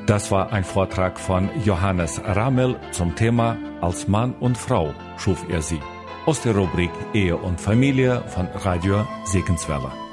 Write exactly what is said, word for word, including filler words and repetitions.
Das war ein Vortrag von Johannes Ramel zum Thema Als Mann und Frau schuf er sie. Aus der Rubrik Ehe und Familie von Radio Segenswelle.